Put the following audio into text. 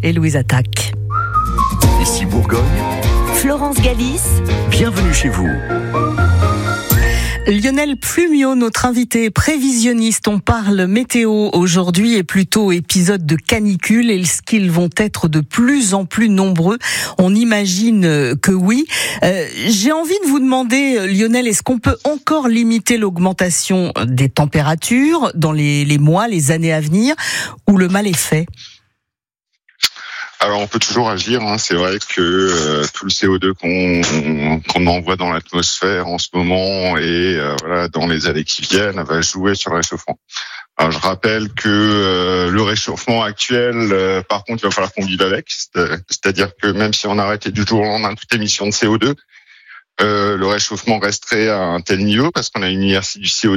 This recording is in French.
et Louise Attaque. Ici Bourgogne, Florence Galis. bienvenue chez vous. Lionel Plumio, notre invité prévisionniste, on parle météo aujourd'hui et plutôt épisode de canicule. Est-ce qu'ils vont être de plus en plus nombreux? On imagine que oui. J'ai envie de vous demander, Lionel, est-ce qu'on peut encore limiter l'augmentation des températures dans les mois, les années à venir, ou le mal est fait? Alors on peut toujours agir, hein. C'est vrai que tout le CO2 qu'on envoie dans l'atmosphère en ce moment et voilà dans les années qui viennent va jouer sur le réchauffement. Alors je rappelle que le réchauffement actuel, par contre, il va falloir qu'on vive avec. C'est-à-dire que même si on arrêtait du jour au lendemain toute émission de CO2, le réchauffement resterait à un tel niveau parce qu'on a une inertie du CO2